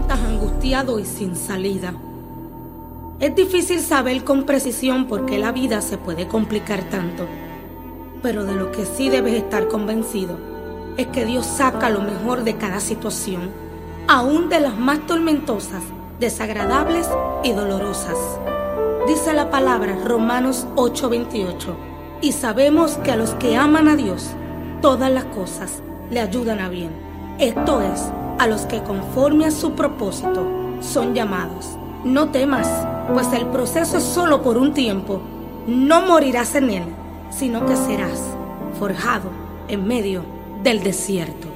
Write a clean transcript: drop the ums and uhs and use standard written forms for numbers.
sientas angustiado y sin salida. Es difícil saber con precisión por qué la vida se puede complicar tanto, pero de lo que sí debes estar convencido es que Dios saca lo mejor de cada situación, aún de las más tormentosas, desagradables y dolorosas. Dice la palabra Romanos 8:28, y sabemos que a los que aman a Dios, todas las cosas le ayudan a bien. Esto es, a los que conforme a su propósito son llamados. No temas, pues el proceso es solo por un tiempo. No morirás en él, sino que serás forjado en medio del desierto.